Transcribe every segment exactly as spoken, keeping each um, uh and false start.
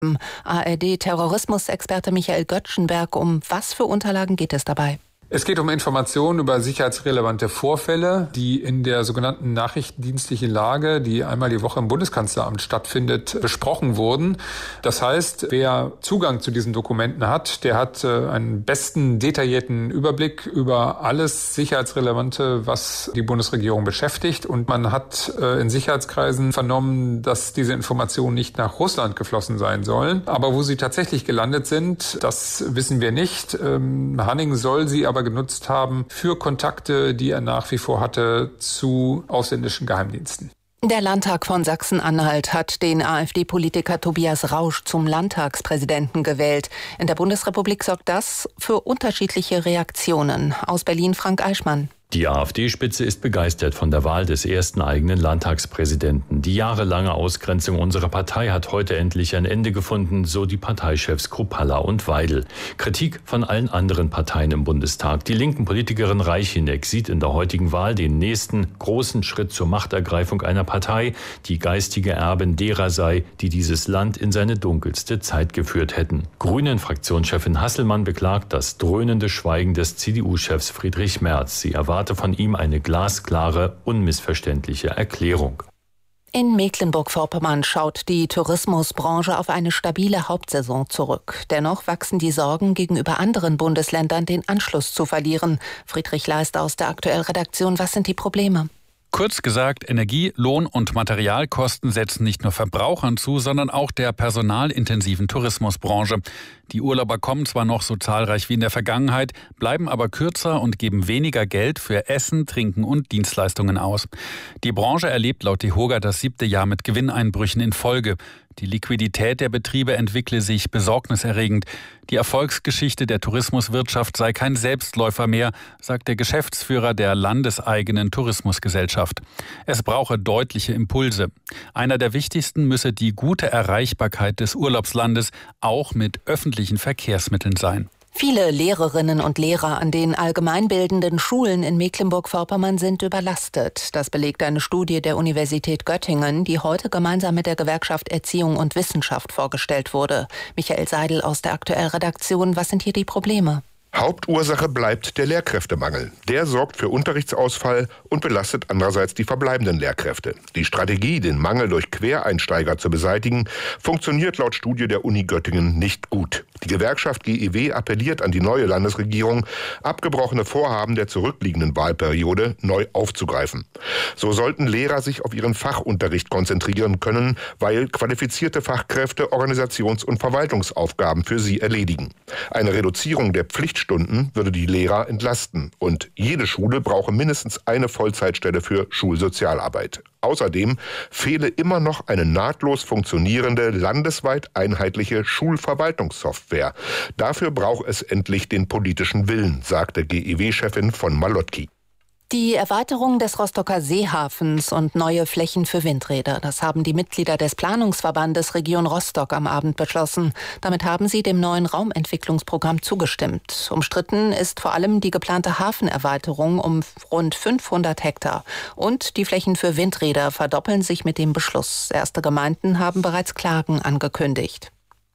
A R D-Terrorismusexperte Michael Göttschenberg, um was für Unterlagen geht es dabei? Es geht um Informationen über sicherheitsrelevante Vorfälle, die in der sogenannten nachrichtendienstlichen Lage, die einmal die Woche im Bundeskanzleramt stattfindet, besprochen wurden. Das heißt, wer Zugang zu diesen Dokumenten hat, der hat einen besten detaillierten Überblick über alles Sicherheitsrelevante, was die Bundesregierung beschäftigt. Und man hat in Sicherheitskreisen vernommen, dass diese Informationen nicht nach Russland geflossen sein sollen. Aber wo sie tatsächlich gelandet sind, das wissen wir nicht. Hanning soll sie aber genutzt haben für Kontakte, die er nach wie vor hatte zu ausländischen Geheimdiensten. Der Landtag von Sachsen-Anhalt hat den AfD-Politiker Tobias Rausch zum Landtagspräsidenten gewählt. In der Bundesrepublik sorgt das für unterschiedliche Reaktionen. Aus Berlin Frank Eichmann. Die AfD-Spitze ist begeistert von der Wahl des ersten eigenen Landtagspräsidenten. Die jahrelange Ausgrenzung unserer Partei hat heute endlich ein Ende gefunden, so die Parteichefs Kruppalla und Weidel. Kritik von allen anderen Parteien im Bundestag. Die linken Politikerin Reicheneck sieht in der heutigen Wahl den nächsten großen Schritt zur Machtergreifung einer Partei, die geistige Erbin derer sei, die dieses Land in seine dunkelste Zeit geführt hätten. Grünen-Fraktionschefin Hasselmann beklagt das dröhnende Schweigen des C D U-Chefs Friedrich Merz. Sie erwartet von ihm eine glasklare, unmissverständliche Erklärung. In Mecklenburg-Vorpommern schaut die Tourismusbranche auf eine stabile Hauptsaison zurück. Dennoch wachsen die Sorgen, gegenüber anderen Bundesländern den Anschluss zu verlieren. Friedrich Leist aus der Aktuell-Redaktion, was sind die Probleme? Kurz gesagt, Energie-, Lohn- und Materialkosten setzen nicht nur Verbrauchern zu, sondern auch der personalintensiven Tourismusbranche. Die Urlauber kommen zwar noch so zahlreich wie in der Vergangenheit, bleiben aber kürzer und geben weniger Geld für Essen, Trinken und Dienstleistungen aus. Die Branche erlebt laut DEHOGA das siebte Jahr mit Gewinneinbrüchen in Folge. Die Liquidität der Betriebe entwickle sich besorgniserregend. Die Erfolgsgeschichte der Tourismuswirtschaft sei kein Selbstläufer mehr, sagt der Geschäftsführer der landeseigenen Tourismusgesellschaft. Es brauche deutliche Impulse. Einer der wichtigsten müsse die gute Erreichbarkeit des Urlaubslandes auch mit öffentlichen Verkehrsmitteln sein. Viele Lehrerinnen und Lehrer an den allgemeinbildenden Schulen in Mecklenburg-Vorpommern sind überlastet. Das belegt eine Studie der Universität Göttingen, die heute gemeinsam mit der Gewerkschaft Erziehung und Wissenschaft vorgestellt wurde. Michael Seidel aus der Aktuell-Redaktion, was sind hier die Probleme? Hauptursache bleibt der Lehrkräftemangel. Der sorgt für Unterrichtsausfall und belastet andererseits die verbleibenden Lehrkräfte. Die Strategie, den Mangel durch Quereinsteiger zu beseitigen, funktioniert laut Studie der Uni Göttingen nicht gut. Die Gewerkschaft G E W appelliert an die neue Landesregierung, abgebrochene Vorhaben der zurückliegenden Wahlperiode neu aufzugreifen. So sollten Lehrer sich auf ihren Fachunterricht konzentrieren können, weil qualifizierte Fachkräfte Organisations- und Verwaltungsaufgaben für sie erledigen. Eine Reduzierung der Pflichtstunden würde die Lehrer entlasten und jede Schule brauche mindestens eine Vollzeitstelle für Schulsozialarbeit. Außerdem fehle immer noch eine nahtlos funktionierende, landesweit einheitliche Schulverwaltungssoftware. Dafür braucht es endlich den politischen Willen, sagte G E W-Chefin von Malotki. Die Erweiterung des Rostocker Seehafens und neue Flächen für Windräder, das haben die Mitglieder des Planungsverbandes Region Rostock am Abend beschlossen. Damit haben sie dem neuen Raumentwicklungsprogramm zugestimmt. Umstritten ist vor allem die geplante Hafenerweiterung um rund fünfhundert Hektar. Und die Flächen für Windräder verdoppeln sich mit dem Beschluss. Erste Gemeinden haben bereits Klagen angekündigt.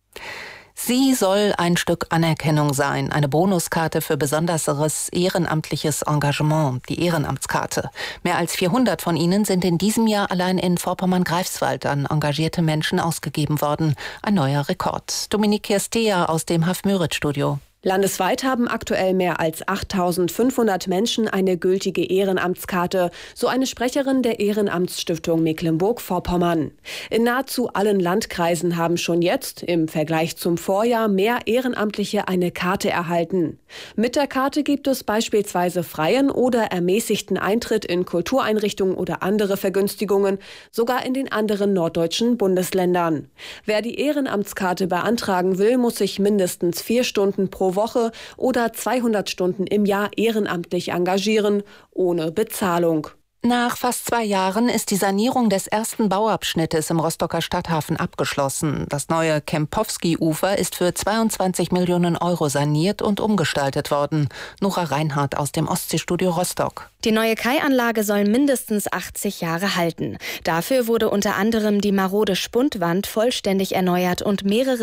Sie soll ein Stück Anerkennung sein, eine Bonuskarte für besonderes ehrenamtliches Engagement, die Ehrenamtskarte. Mehr als vierhundert von ihnen sind in diesem Jahr allein in Vorpommern-Greifswald an engagierte Menschen ausgegeben worden. Ein neuer Rekord. Dominique Kirstea aus dem Haf-Möritz-Studio. Landesweit haben aktuell mehr als achttausendfünfhundert Menschen eine gültige Ehrenamtskarte, so eine Sprecherin der Ehrenamtsstiftung Mecklenburg-Vorpommern. In nahezu allen Landkreisen haben schon jetzt im Vergleich zum Vorjahr mehr Ehrenamtliche eine Karte erhalten. Mit der Karte gibt es beispielsweise freien oder ermäßigten Eintritt in Kultureinrichtungen oder andere Vergünstigungen, sogar in den anderen norddeutschen Bundesländern. Wer die Ehrenamtskarte beantragen will, muss sich mindestens vier Stunden pro Woche oder zweihundert Stunden im Jahr ehrenamtlich engagieren, ohne Bezahlung. Nach fast zwei Jahren ist die Sanierung des ersten Bauabschnittes im Rostocker Stadthafen abgeschlossen. Das neue Kempowski-Ufer ist für zweiundzwanzig Millionen Euro saniert und umgestaltet worden. Nora Reinhardt aus dem Ostseestudio Rostock. Die neue Kaianlage soll mindestens achtzig Jahre halten. Dafür wurde unter anderem die marode Spundwand vollständig erneuert und mehrere